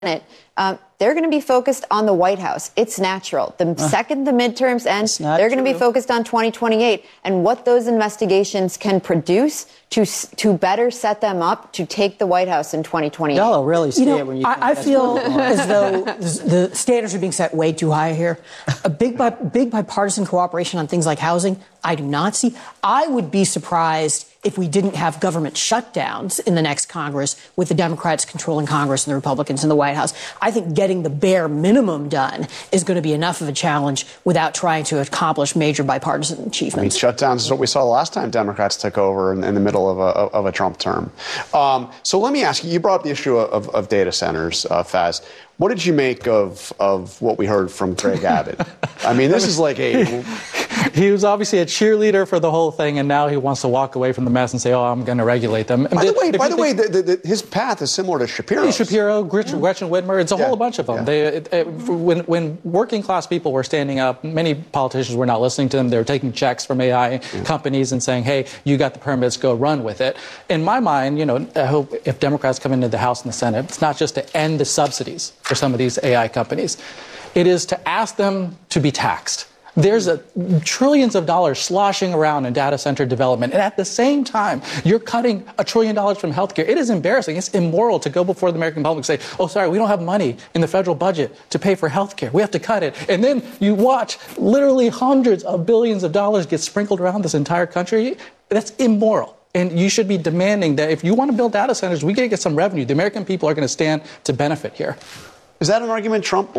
they're going to be focused on the White House. It's natural. The second the midterms end, they're going to be focused on 2028 and what those investigations can produce to better set them up to take the White House in 2028. Y'all are really scared when you I feel as though the standards are being set way too high here. A big bipartisan cooperation on things like housing, I do not see. I would be surprised if we didn't have government shutdowns in the next Congress with the Democrats controlling Congress and the Republicans in the White House. I think getting the bare minimum done is going to be enough of a challenge without trying to accomplish major bipartisan achievements. Shutdowns is what we saw the last time Democrats took over in the middle of a Trump term. So let me ask you, you brought up the issue of data centers, Faz. What did you make of what we heard from Greg Abbott? I mean, this is like a... He was obviously a cheerleader for the whole thing, and now he wants to walk away from the mess and say, oh, I'm going to regulate them. By the way, his path is similar to Shapiro's. Shapiro, Gretchen Whitmer, it's a whole bunch of them. Yeah. When working class people were standing up, many politicians were not listening to them. They were taking checks from AI companies and saying, hey, you got the permits, go run with it. In my mind, I hope if Democrats come into the House and the Senate, it's not just to end the subsidies for some of these AI companies. It is to ask them to be taxed. There's trillions of dollars sloshing around in data center development. And at the same time, you're cutting $1 trillion from healthcare. It is embarrassing. It's immoral to go before the American public and say, oh, sorry, we don't have money in the federal budget to pay for healthcare. We have to cut it. And then you watch literally hundreds of billions of dollars get sprinkled around this entire country. That's immoral. And you should be demanding that if you want to build data centers, we got to get some revenue. The American people are going to stand to benefit here. Is that an argument Trump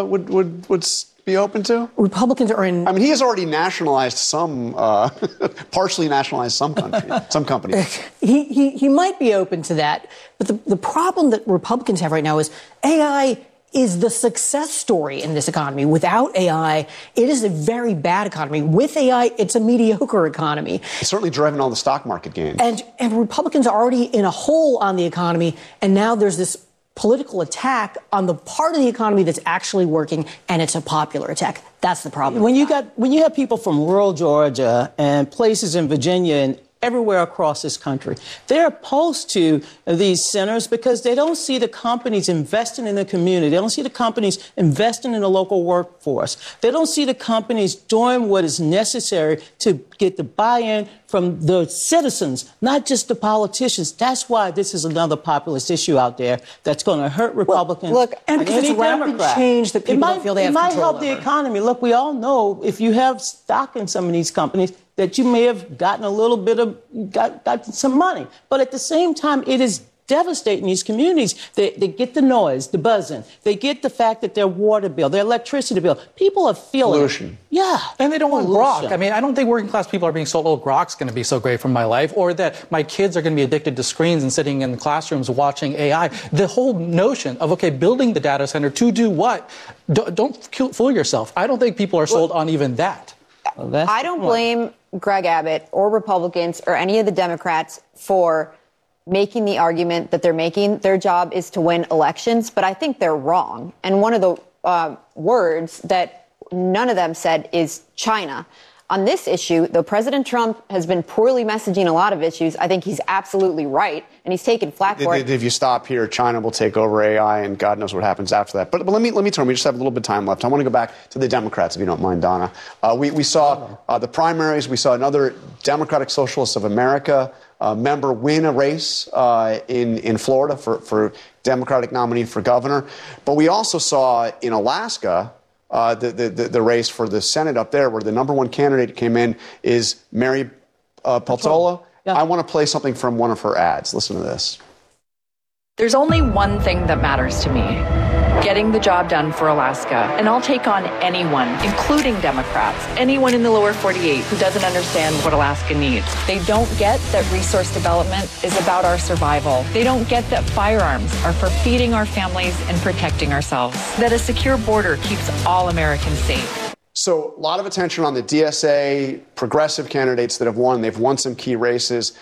would be open to? Republicans are in... I mean, he has already nationalized some, partially nationalized some companies. He might be open to that. But the problem that Republicans have right now is AI is the success story in this economy. Without AI, it is a very bad economy. With AI, it's a mediocre economy. It's certainly driving all the stock market gains. And Republicans are already in a hole on the economy, and now there's this political attack on the part of the economy that's actually working, and it's a popular attack. That's the problem. When you have people from rural Georgia and places in Virginia and everywhere across this country, they're opposed to these centers because they don't see the companies investing in the community. They don't see the companies investing in the local workforce. They don't see the companies doing what is necessary to get the buy-in from the citizens, not just the politicians. That's why this is another populist issue out there that's going to hurt Republicans. Look, and because it's rapid change that people don't feel they have control over. It might help the economy. Look, we all know if you have stock in some of these companies that you may have gotten a little bit of, got some money. But at the same time, it is devastating these communities. They get the noise, the buzzing. They get the fact that their water bill, their electricity bill. People are feeling pollution. Yeah. And they don't want grok. I mean, I don't think working class people are being sold, oh, grok's going to be so great for my life, or that my kids are going to be addicted to screens and sitting in the classrooms watching AI. The whole notion of, okay, building the data center to do what? Don't fool yourself. I don't think people are sold on even that. Well, I don't blame Greg Abbott or Republicans or any of the Democrats for making the argument that they're making. Their job is to win elections, but I think they're wrong. And one of the words that none of them said is China. On this issue, though President Trump has been poorly messaging a lot of issues, I think he's absolutely right, and he's taken flack for it. If you stop here, China will take over AI, and God knows what happens after that. But let me turn. We just have a little bit of time left. I want to go back to the Democrats, if you don't mind, Donna. We saw the primaries. We saw another Democratic Socialists of America member win a race in Florida for Democratic nominee for governor. But we also saw in Alaska the race for the Senate up there, where the number one candidate came in is Mary Peltola. Yeah. I want to play something from one of her ads. Listen to this. There's only one thing that matters to me: getting the job done for Alaska. And I'll take on anyone, including Democrats, anyone in the lower 48 who doesn't understand what Alaska needs. They don't get that resource development is about our survival. They don't get that firearms are for feeding our families and protecting ourselves. That a secure border keeps all Americans safe. So a lot of attention on the DSA progressive candidates that have won. They've won some key races.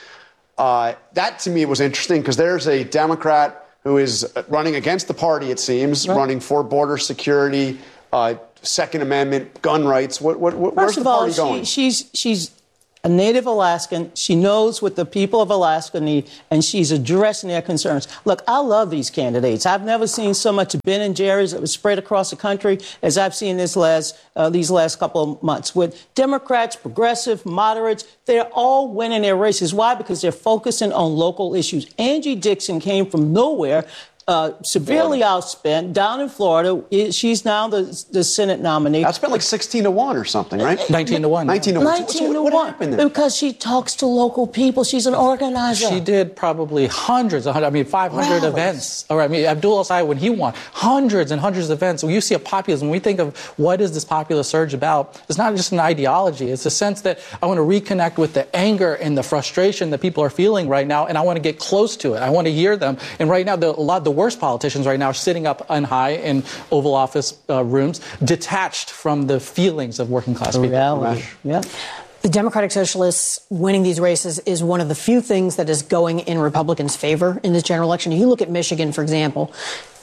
That, to me, was interesting because there's a Democrat who is running against the party, it seems, running for border security, Second Amendment, gun rights. Where's the party going? She's a native Alaskan. She knows what the people of Alaska need, and she's addressing their concerns. Look, I love these candidates. I've never seen so much Ben and Jerry's that was spread across the country as I've seen these last couple of months. With Democrats, progressive, moderates, they're all winning their races. Why? Because they're focusing on local issues. Angie Dixon came from nowhere. Severely outspent down in Florida. She's now the Senate nominee. That's been like 16-1 or something, right? 19-1. 19-1. What happened there? Because she talks to local people. She's an organizer. She did probably hundreds, 500 events. Or Abdul El-Sayed, when he won, hundreds and hundreds of events. When you see a populism, when we think of what is this populist surge about, it's not just an ideology. It's a sense that I want to reconnect with the anger and the frustration that people are feeling right now, and I want to get close to it. I want to hear them. And right now, the worst politicians right now are sitting up on high in Oval Office rooms, detached from the feelings of working class people. Reality. Yeah. The Democratic Socialists winning these races is one of the few things that is going in Republicans' favor in this general election. You look at Michigan, for example,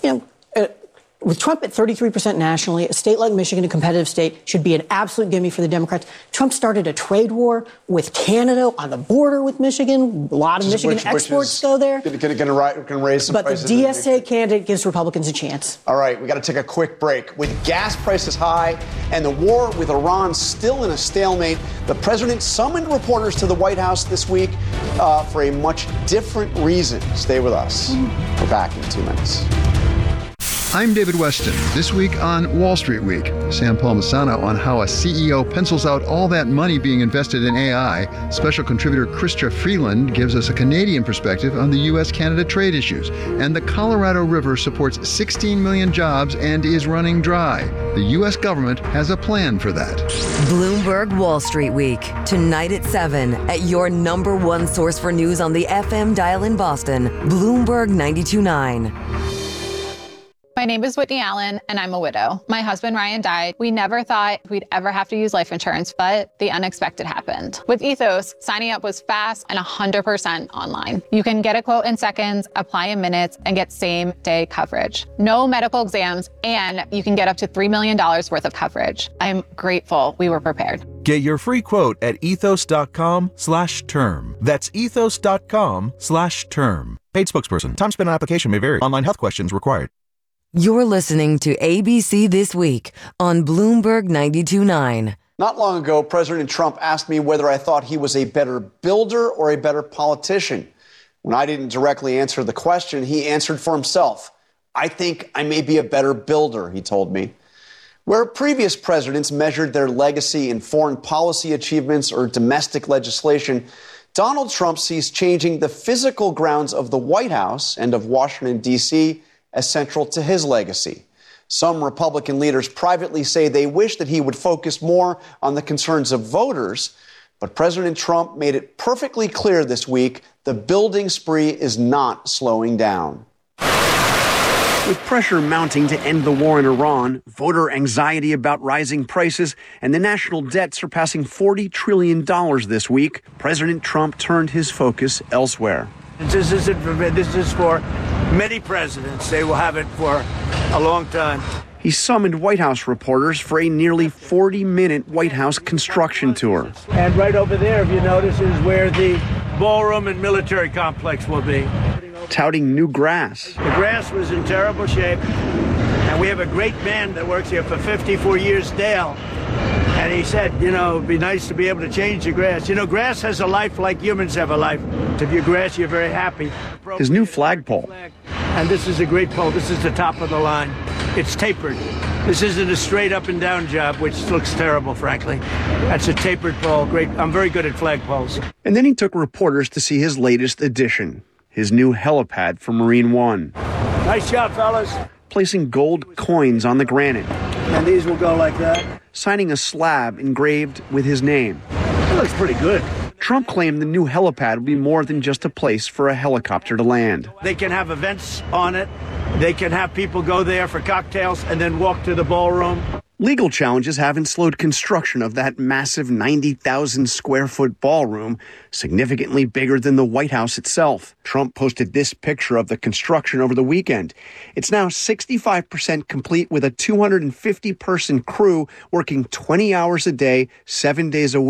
with Trump at 33% nationally, a state like Michigan, a competitive state, should be an absolute gimme for the Democrats. Trump started a trade war with Canada on the border with Michigan. A lot of Michigan exports go there. Going to raise some prices. But the DSA candidate gives Republicans a chance. All right, we got to take a quick break. With gas prices high and the war with Iran still in a stalemate, the president summoned reporters to the White House this week for a much different reason. Stay with us. We're back in 2 minutes. I'm David Weston. This week on Wall Street Week, Sam Palmisano on how a CEO pencils out all that money being invested in AI. Special contributor Chrystia Freeland gives us a Canadian perspective on the U.S.-Canada trade issues. And the Colorado River supports 16 million jobs and is running dry. The U.S. government has a plan for that. Bloomberg Wall Street Week, tonight at 7 at your number one source for news on the FM dial in Boston, Bloomberg 92.9. My name is Whitney Allen, and I'm a widow. My husband, Ryan, died. We never thought we'd ever have to use life insurance, but the unexpected happened. With Ethos, signing up was fast and 100% online. You can get a quote in seconds, apply in minutes, and get same-day coverage. No medical exams, and you can get up to $3 million worth of coverage. I'm grateful we were prepared. Get your free quote at ethos.com/term. That's ethos.com/term. Paid spokesperson. Time spent on application may vary. Online health questions required. You're listening to ABC This Week on Bloomberg 92.9. Not long ago, President Trump asked me whether I thought he was a better builder or a better politician. When I didn't directly answer the question, he answered for himself. I think I may be a better builder, he told me. Where previous presidents measured their legacy in foreign policy achievements or domestic legislation, Donald Trump sees changing the physical grounds of the White House and of Washington, D.C., as central to his legacy. Some Republican leaders privately say they wish that he would focus more on the concerns of voters, but President Trump made it perfectly clear this week the building spree is not slowing down. With pressure mounting to end the war in Iran, voter anxiety about rising prices, and the national debt surpassing $40 trillion this week, President Trump turned his focus elsewhere. This is for many presidents. They will have it for a long time. He summoned White House reporters for a nearly 40-minute White House construction tour. And right over there, if you notice, is where the ballroom and military complex will be. Touting new grass. The grass was in terrible shape. And we have a great man that works here for 54 years, Dale. And he said, it'd be nice to be able to change the grass. Grass has a life like humans have a life. If you're grass, you're very happy. His new flagpole. And this is a great pole. This is the top of the line. It's tapered. This isn't a straight up and down job, which looks terrible, frankly. That's a tapered pole. Great. I'm very good at flagpoles. And then he took reporters to see his latest addition, his new helipad for Marine One. Nice job, fellas. Placing gold coins on the granite. And these will go like that. Signing a slab engraved with his name. It looks pretty good. Trump claimed the new helipad will be more than just a place for a helicopter to land. They can have events on it. They can have people go there for cocktails and then walk to the ballroom. Legal challenges haven't slowed construction of that massive 90,000 square foot ballroom, significantly bigger than the White House itself. Trump posted this picture of the construction over the weekend. It's now 65% complete with a 250-person crew working 20 hours a day, 7 days a week.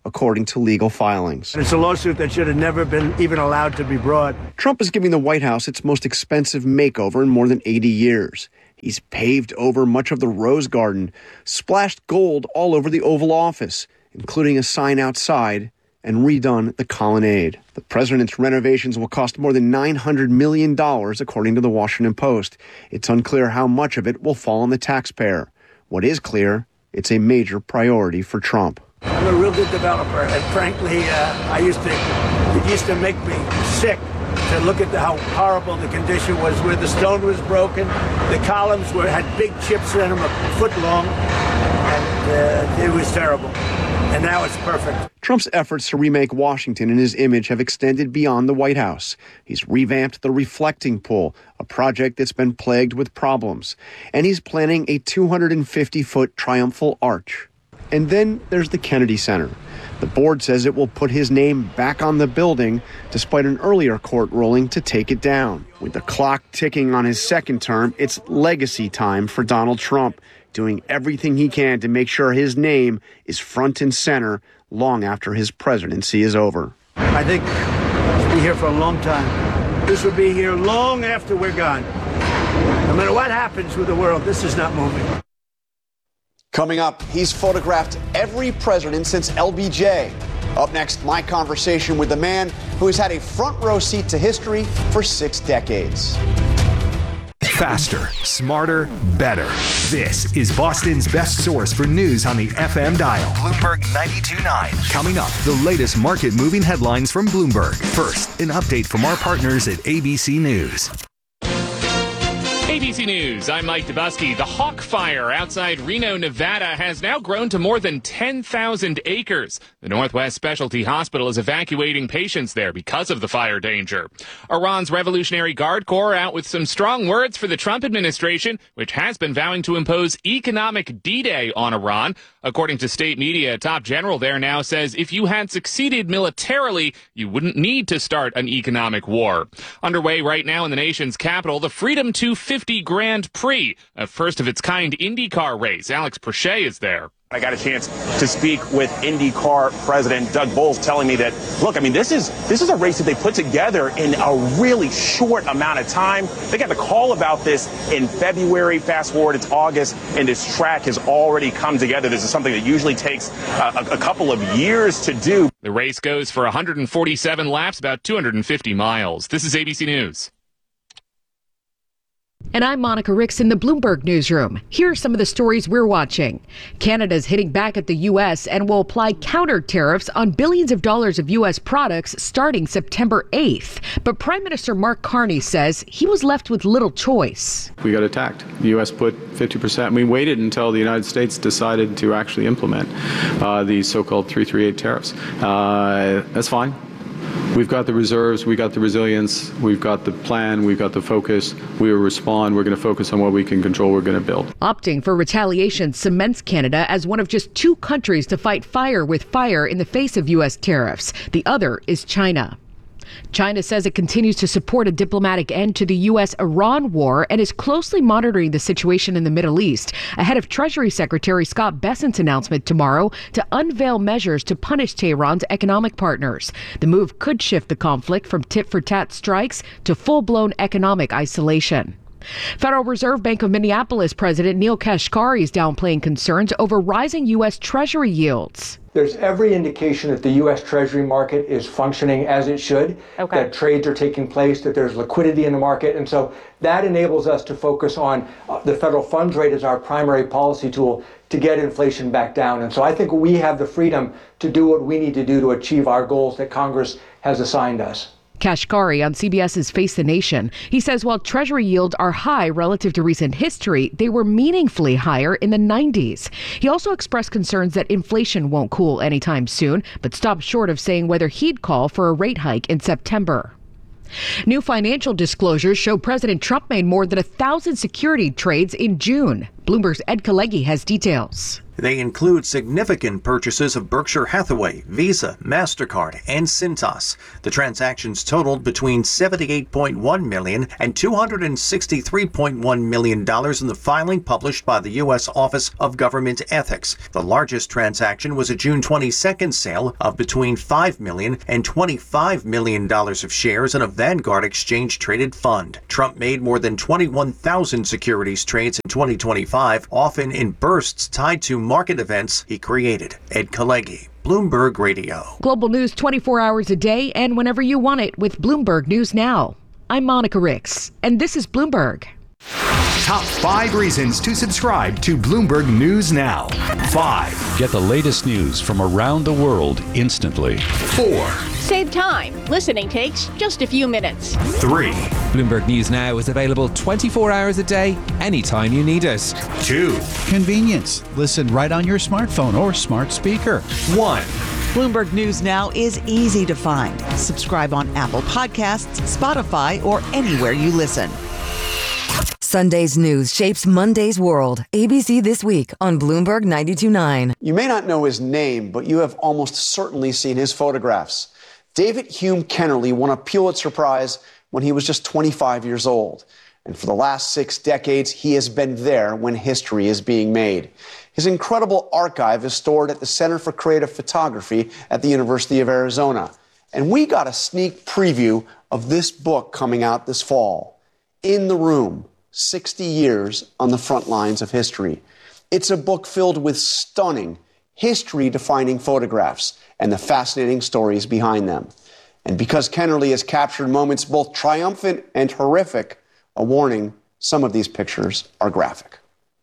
according to legal filings. It's a lawsuit that should have never been even allowed to be brought. Trump is giving the White House its most expensive makeover in more than 80 years. He's paved over much of the Rose Garden, splashed gold all over the Oval Office, including a sign outside, and redone the colonnade. The president's renovations will cost more than $900 million, according to the Washington Post. It's unclear how much of it will fall on the taxpayer. What is clear, it's a major priority for Trump. I'm a real good developer, and frankly, it used to make me sick to look at how horrible the condition was, where the stone was broken, the columns had big chips in them, a foot long, and it was terrible. And now it's perfect. Trump's efforts to remake Washington and his image have extended beyond the White House. He's revamped the reflecting pool, a project that's been plagued with problems. And he's planning a 250-foot triumphal arch. And then there's the Kennedy Center. The board says it will put his name back on the building, despite an earlier court ruling to take it down. With the clock ticking on his second term, it's legacy time for Donald Trump, doing everything he can to make sure his name is front and center long after his presidency is over. I think we'll be here for a long time. This will be here long after we're gone. No matter what happens with the world, this is not moving. Coming up, he's photographed every president since LBJ. Up next, my conversation with the man who has had a front row seat to history for 6 decades. Faster, smarter, better. This is Boston's best source for news on the FM dial. Bloomberg 92.9. Coming up, the latest market-moving headlines from Bloomberg. First, an update from our partners at ABC News. ABC News, I'm Mike Dubusky. The Hawk Fire outside Reno, Nevada has now grown to more than 10,000 acres. The Northwest Specialty Hospital is evacuating patients there because of the fire danger. Iran's Revolutionary Guard Corps out with some strong words for the Trump administration, which has been vowing to impose economic D-Day on Iran. According to state media, a top general there now says if you had succeeded militarily, you wouldn't need to start an economic war. Underway right now in the nation's capital, the Freedom 250 Grand Prix, a first-of-its-kind IndyCar race. Alex Prochet is there. I got a chance to speak with IndyCar president Doug Bowles, telling me that, look, I mean, this is a race that they put together in a really short amount of time. They got the call about this in February. Fast forward, it's August, and this track has already come together. This is something that usually takes a couple of years to do. The race goes for 147 laps, about 250 miles. This is ABC News. And I'm Monica Ricks in the Bloomberg Newsroom. Here are some of the stories we're watching. Canada's hitting back at the U.S. and will apply counter tariffs on billions of dollars of U.S. products starting September 8th. But Prime Minister Mark Carney says he was left with little choice. We got attacked. The U.S. put 50%. We waited until the United States decided to actually implement the so-called 338 tariffs. That's fine. We've got the reserves, we've got the resilience, we've got the plan, we've got the focus. We will respond. We're going to focus on what we can control. We're going to build. Opting for retaliation cements Canada as one of just 2 countries to fight fire with fire in the face of U.S. tariffs. The other is China. China says it continues to support a diplomatic end to the U.S.-Iran war and is closely monitoring the situation in the Middle East ahead of Treasury Secretary Scott Bessent's announcement tomorrow to unveil measures to punish Tehran's economic partners. The move could shift the conflict from tit-for-tat strikes to full-blown economic isolation. Federal Reserve Bank of Minneapolis President Neel Kashkari is downplaying concerns over rising U.S. Treasury yields. There's every indication that the U.S. Treasury market is functioning as it should, that trades are taking place, that there's liquidity in the market. And so that enables us to focus on the federal funds rate as our primary policy tool to get inflation back down. And so I think we have the freedom to do what we need to do to achieve our goals that Congress has assigned us. Kashkari on CBS's Face the Nation. He says while Treasury yields are high relative to recent history, they were meaningfully higher in the 90s. He also expressed concerns that inflation won't cool anytime soon, but stopped short of saying whether he'd call for a rate hike in September. New financial disclosures show President Trump made more than 1,000 security trades in June. Bloomberg's Ed Kalegi has details. They include significant purchases of Berkshire Hathaway, Visa, MasterCard, and Cintas. The transactions totaled between $78.1 million and $263.1 million in the filing published by the U.S. Office of Government Ethics. The largest transaction was a June 22nd sale of between $5 million and $25 million of shares in a Vanguard exchange-traded fund. Trump made more than 21,000 securities trades in 2025, often in bursts tied to market events he created. Ed Kalegi, Bloomberg Radio. Global news 24 hours a day and whenever you want it with Bloomberg News Now. I'm Monica Ricks, and this is Bloomberg. Top 5 reasons to subscribe to Bloomberg News Now. 5. Get the latest news from around the world instantly. 4. Save time. Listening takes just a few minutes. 3. Bloomberg News Now is available 24 hours a day, anytime you need us. 2. Convenience. Listen right on your smartphone or smart speaker. 1. Bloomberg News Now is easy to find. Subscribe on Apple Podcasts, Spotify, or anywhere you listen. Sunday's news shapes Monday's world. ABC This Week on Bloomberg 92.9. You may not know his name, but you have almost certainly seen his photographs. David Hume Kennerly won a Pulitzer Prize when he was just 25 years old. And for the last 6 decades, he has been there when history is being made. His incredible archive is stored at the Center for Creative Photography at the University of Arizona. And we got a sneak preview of this book coming out this fall. In the Room, 60 Years on the Front Lines of History. It's a book filled with stunning, history-defining photographs and the fascinating stories behind them. And because Kennerly has captured moments both triumphant and horrific, a warning, some of these pictures are graphic.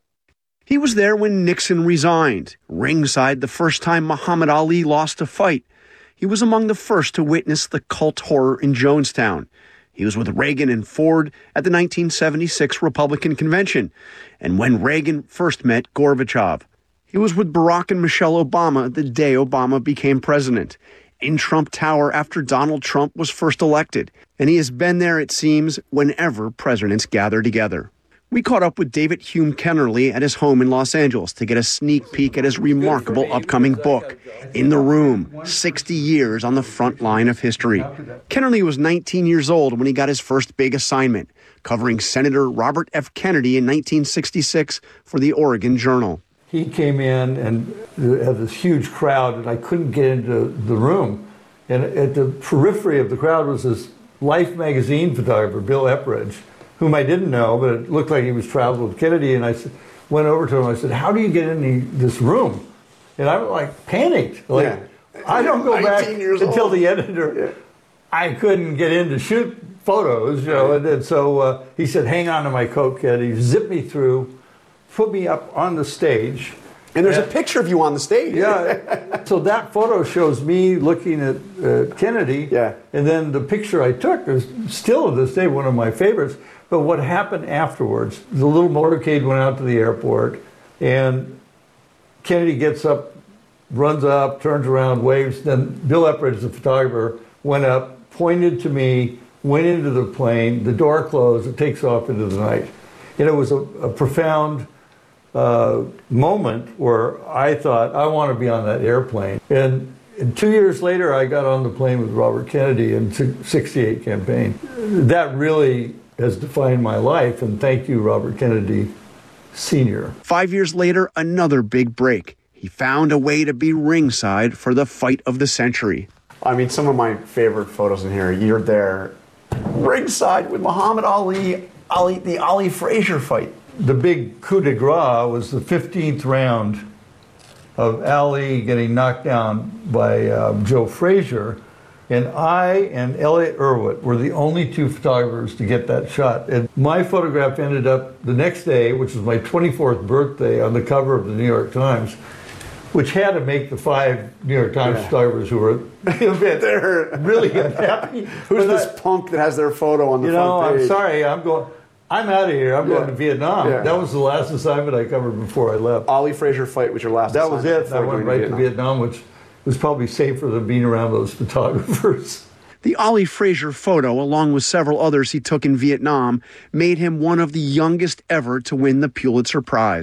He was there when Nixon resigned, ringside the first time Muhammad Ali lost a fight. He was among the first to witness the cult horror in Jonestown. He was with Reagan and Ford at the 1976 Republican Convention, and when Reagan first met Gorbachev. He was with Barack and Michelle Obama the day Obama became president, in Trump Tower after Donald Trump was first elected, and he has been there, it seems, whenever presidents gather together. We caught up with David Hume Kennerly at his home in Los Angeles to get a sneak peek at his remarkable upcoming book, In the Room, 60 Years on the Front Line of History. Kennerly was 19 years old when he got his first big assignment, covering Senator Robert F. Kennedy in 1966 for the Oregon Journal. He came in and had this huge crowd, and I couldn't get into the room. And at the periphery of the crowd was this Life magazine photographer, Bill Epridge, whom I didn't know, but it looked like he was traveling with Kennedy. And I went over to him. I said, "How do you get in this room?" And I was like panicked. Like, yeah. I don't go back until the editor. Yeah. I couldn't get in to shoot photos, you know. And so he said, "Hang on to my coat, kid." He zipped me through, put me up on the stage. And there's a picture of you on the stage. Yeah. So that photo shows me looking at Kennedy. Yeah. And then the picture I took is still to this day one of my favorites. But what happened afterwards, the little motorcade went out to the airport, and Kennedy gets up, runs up, turns around, waves. Then Bill Epridge, the photographer, went up, pointed to me, went into the plane, the door closed, it takes off into the night. And it was a profound moment where I thought, I want to be on that airplane. And 2 years later, I got on the plane with Robert Kennedy in the '68 campaign. That really has defined my life, and thank you, Robert Kennedy Sr. 5 years later, another big break. He found a way to be ringside for the fight of the century. I mean, some of my favorite photos in here, you're there ringside with Muhammad Ali, the Ali Frazier fight. The big coup de grace was the 15th round of Ali getting knocked down by Joe Frazier. And I and Elliot Erwitt were the only two photographers to get that shot. And my photograph ended up the next day, which was my 24th birthday, on the cover of the New York Times, which had to make the 5 New York Times photographers who were they're really unhappy. Who's this punk that has their photo on the front page? I'm sorry, I'm out of here. I'm going to Vietnam. Yeah. That was the last assignment I covered before I left. Ali Frazier fight was your last assignment? That was it. I went right to Vietnam, which was probably safer than being around those photographers. The Ali Frazier photo, along with several others he took in Vietnam, made him one of the youngest ever to win the Pulitzer Prize.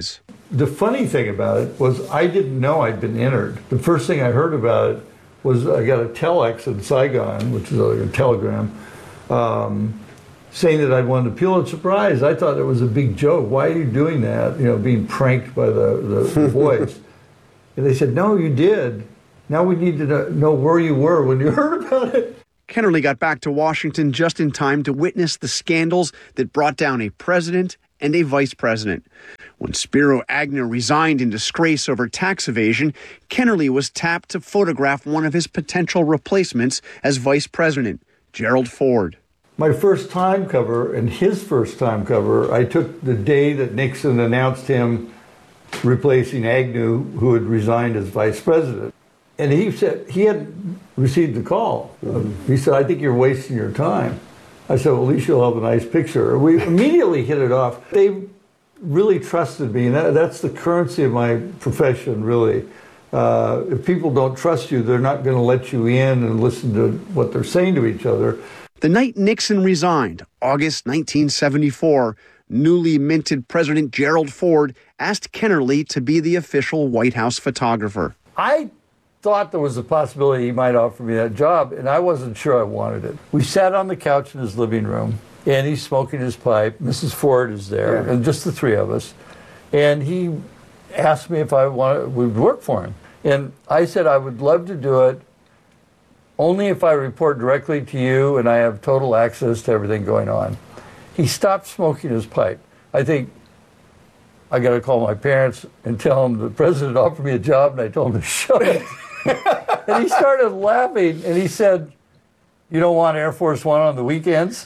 the funny thing about it was I didn't know I'd been entered. The first thing I heard about it was I got a telex in Saigon, which is like a telegram, saying that I'd won the Pulitzer Prize. I thought it was a big joke. Why are you doing that? You know, being pranked by the boys. And they said, no, you did. Now we need to know where you were when you heard about it. Kennerly got back to Washington just in time to witness the scandals that brought down a president and a vice president. When Spiro Agnew resigned in disgrace over tax evasion, Kennerly was tapped to photograph one of his potential replacements as vice president, Gerald Ford. My first time cover and his first time cover, I took the day that Nixon announced him replacing Agnew, who had resigned as vice president. And he said he hadn't received the call. He said, I think you're wasting your time. I said, well, at least you'll have a nice picture. We immediately hit it off. They really trusted me, and that's the currency of my profession, really. If people don't trust you, they're not going to let you in and listen to what they're saying to each other. The night Nixon resigned, August 1974, newly minted President Gerald Ford asked Kennerly to be the official White House photographer. I thought there was a possibility he might offer me that job, and I wasn't sure I wanted it. We sat on the couch in his living room, and he's smoking his pipe. Mrs. Ford is there, and just the three of us. And he asked me if I would work for him. And I said I would love to do it, only if I report directly to you and I have total access to everything going on. He stopped smoking his pipe. I think I got to call my parents and tell them the president offered me a job, and I told him to shut it. And he started laughing, and he said, you don't want Air Force One on the weekends?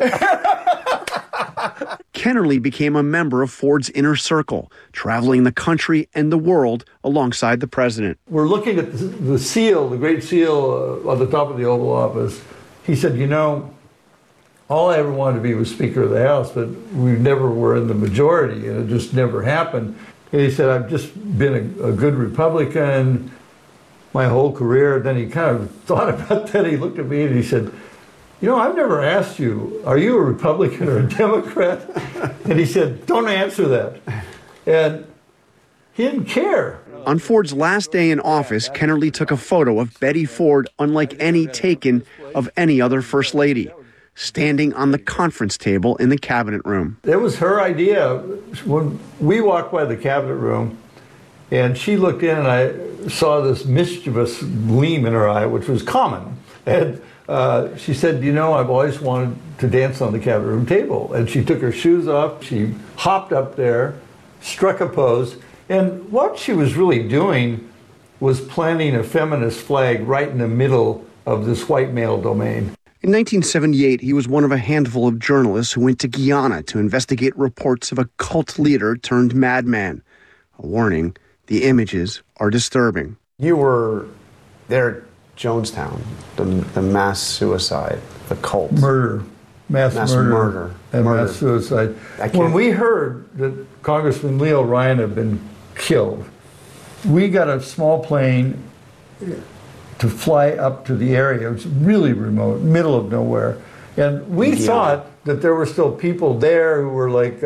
Kennerly became a member of Ford's inner circle, traveling the country and the world alongside the president. We're looking at the seal, the Great Seal on the top of the Oval Office. He said, you know, all I ever wanted to be was Speaker of the House, but we never were in the majority, and it just never happened. And he said, I've just been a good Republican my whole career. Then he kind of thought about that. He looked at me and he said, you know, I've never asked you, are you a Republican or a Democrat? And he said, don't answer that. And he didn't care. On Ford's last day in office, Kennerly took a photo of Betty Ford unlike any taken of any other First Lady, standing on the conference table in the cabinet room. It was her idea. When we walked by the cabinet room, and she looked in, and I saw this mischievous gleam in her eye, which was common. And she said, you know, I've always wanted to dance on the cabinet room table. And she took her shoes off, she hopped up there, struck a pose, and what she was really doing was planting a feminist flag right in the middle of this white male domain. In 1978, he was one of a handful of journalists who went to Guyana to investigate reports of a cult leader turned madman. A warning, the images are disturbing. You were there at Jonestown, the mass suicide, the cult. Murder. Mass murder. And mass suicide. When we heard that Congressman Leo Ryan had been killed, we got a small plane to fly up to the area. It was really remote, middle of nowhere. And we thought that there were still people there who were like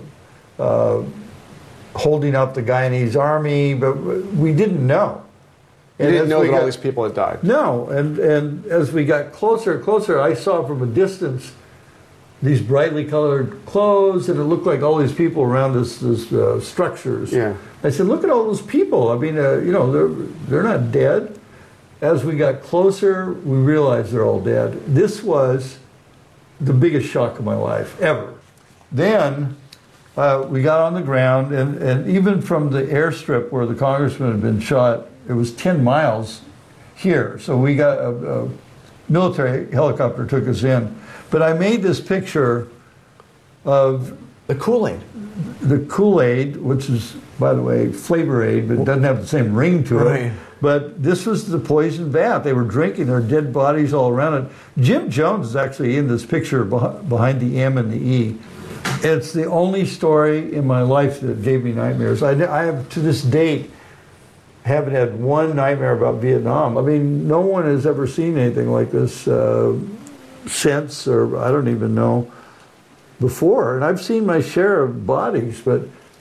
holding up the Guyanese army, but we didn't know. You didn't know that all these people had died? No, and as we got closer and closer, I saw from a distance these brightly colored clothes, and it looked like all these people around this structures. Yeah. I said, look at all those people. I mean, you know, they're not dead. As we got closer, we realized they're all dead. This was the biggest shock of my life, ever. Then we got on the ground, and even from the airstrip where the congressman had been shot, it was 10 miles here. So we got a military helicopter took us in. But I made this picture of the Kool-Aid. The Kool-Aid, which is, by the way, Flavor Aid, but it doesn't have the same ring to it. But this was the poison bath. They were drinking their dead bodies all around it. Jim Jones is actually in this picture behind the M and the E. It's the only story in my life that gave me nightmares. I have, to this date, haven't had one nightmare about Vietnam. I mean, no one has ever seen anything like this since, or I don't even know, before. And I've seen my share of bodies, but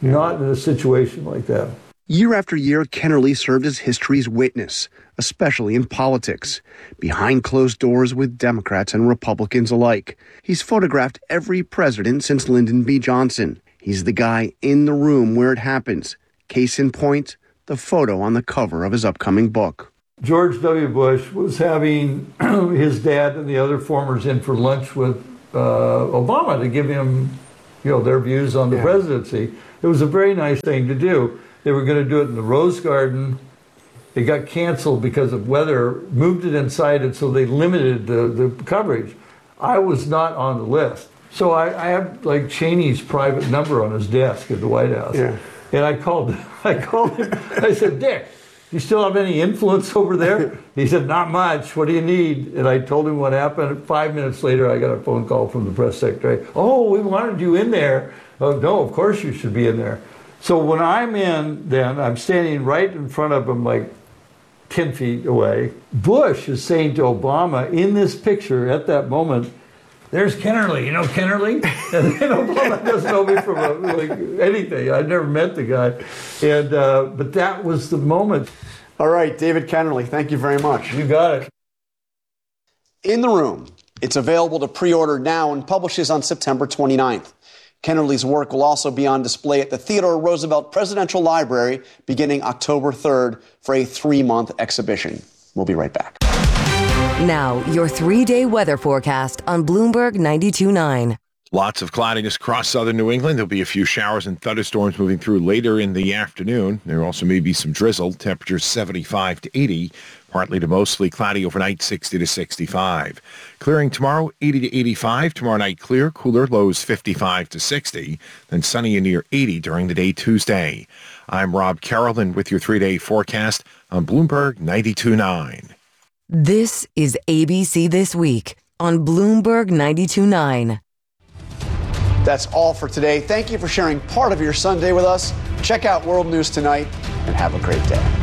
not in a situation like that. Year after year, Kennerly served as history's witness, especially in politics, behind closed doors with Democrats and Republicans alike. He's photographed every president since Lyndon B. Johnson. He's the guy in the room where it happens. Case in point, the photo on the cover of his upcoming book. George W. Bush was having his dad and the other formers in for lunch with Obama to give him, their views on the presidency. It was a very nice thing to do. They were going to do it in the Rose Garden. It got canceled because of weather, moved it inside, and so they limited the coverage. I was not on the list. So I have like Cheney's private number on his desk at the White House. Yeah. And I called him. I said, Dick, do you still have any influence over there? He said, not much. What do you need? And I told him what happened. 5 minutes later, I got a phone call from the press secretary. Oh, we wanted you in there. Oh, no, of course you should be in there. So when I'm in, then I'm standing right in front of him, like 10 feet away. Bush is saying to Obama in this picture at that moment, there's Kennerly. You know Kennerly? And Obama doesn't know me from anything. I've never met the guy. And but that was the moment. All right, David Kennerly, thank you very much. You got it. In the Room. It's available to pre-order now and publishes on September 29th. Kennerly's work will also be on display at the Theodore Roosevelt Presidential Library beginning October 3rd for a 3-month exhibition. We'll be right back. Now, your 3-day weather forecast on Bloomberg 92.9. Lots of cloudiness across southern New England. There'll be a few showers and thunderstorms moving through later in the afternoon. There also may be some drizzle. Temperatures 75 to 80. Partly to mostly cloudy overnight, 60 to 65. Clearing tomorrow, 80 to 85. Tomorrow night clear, cooler, lows 55 to 60. Then sunny and near 80 during the day Tuesday. I'm Rob Carroll with your 3-day forecast on Bloomberg 92.9. This is ABC This Week on Bloomberg 92.9. That's all for today. Thank you for sharing part of your Sunday with us. Check out World News Tonight and have a great day.